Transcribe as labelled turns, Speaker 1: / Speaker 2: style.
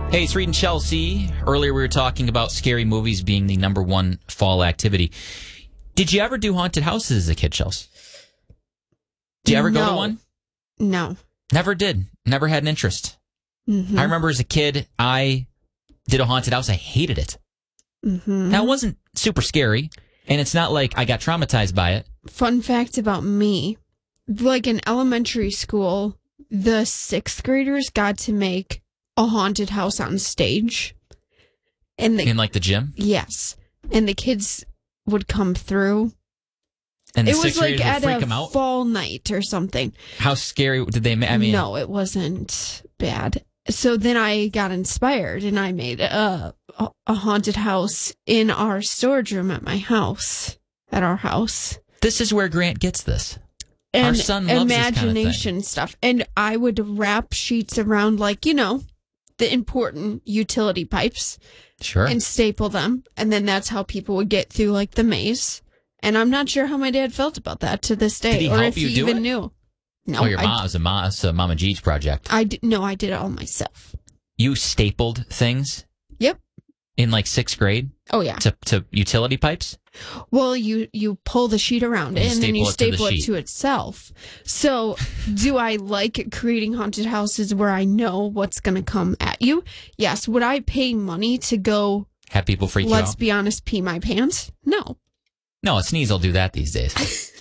Speaker 1: Hey, it's Reed and Chelsea. Earlier we were talking about scary movies being the number one fall activity. Did you ever do haunted houses as a kid, Chelsea? Did you ever go to one?
Speaker 2: No.
Speaker 1: Never did. Never had an interest.
Speaker 2: Mm-hmm.
Speaker 1: I remember as a kid, I did a haunted house. I hated it.
Speaker 2: Mm-hmm.
Speaker 1: Now, it wasn't super scary, and it's not like I got traumatized by it.
Speaker 2: Fun fact about me, like in elementary school, the 6th graders got to make a haunted house on stage. And
Speaker 1: In like the gym?
Speaker 2: Yes. And the kids would come through.
Speaker 1: And the
Speaker 2: it was
Speaker 1: sixth
Speaker 2: like
Speaker 1: graders would
Speaker 2: at
Speaker 1: freak
Speaker 2: a
Speaker 1: them out?
Speaker 2: fall night or something.
Speaker 1: How scary did they make?
Speaker 2: No, it wasn't bad. So then I got inspired and I made a haunted house in our storage room at my house, at our house.
Speaker 1: This is where Grant gets this.
Speaker 2: And
Speaker 1: our son loves
Speaker 2: imagination
Speaker 1: this kind of thing.
Speaker 2: stuff. And I would wrap sheets around, like, the important utility pipes.
Speaker 1: Sure.
Speaker 2: And staple them. And then that's how people would get through, like, the maze. And I'm not sure how my dad felt about that to this day.
Speaker 1: Did he
Speaker 2: or
Speaker 1: help
Speaker 2: if
Speaker 1: you
Speaker 2: he
Speaker 1: do
Speaker 2: even
Speaker 1: it?
Speaker 2: knew. No,
Speaker 1: Your mom was a Mama G's project.
Speaker 2: I did it all myself.
Speaker 1: You stapled things?
Speaker 2: Yep.
Speaker 1: In like 6th grade?
Speaker 2: Oh, yeah.
Speaker 1: To utility pipes?
Speaker 2: Well, you pull the sheet around it and then you staple it to
Speaker 1: sheet.
Speaker 2: itself. So, do I like creating haunted houses where I know what's going to come at you? Yes. Would I pay money to go,
Speaker 1: Have people freak you out?
Speaker 2: let's be honest, pee my pants? No.
Speaker 1: No, a sneeze will do that these days.